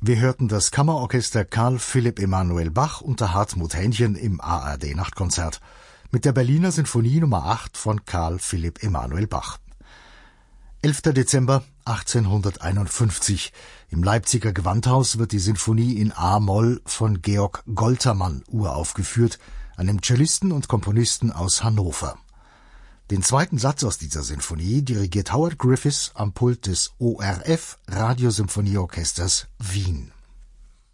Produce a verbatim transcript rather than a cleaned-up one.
Wir hörten das Kammerorchester Karl Philipp Emanuel Bach unter Hartmut Hähnchen im A R D-Nachtkonzert mit der Berliner Sinfonie Nummer acht von Karl Philipp Emanuel Bach. elfter Dezember achtzehnhunderteinundfünfzig. Im Leipziger Gewandhaus wird die Sinfonie in A-Moll von Georg Goltermann uraufgeführt, einem Cellisten und Komponisten aus Hannover. Den zweiten Satz aus dieser Sinfonie dirigiert Howard Griffiths am Pult des O R F Radiosymphonieorchesters Wien.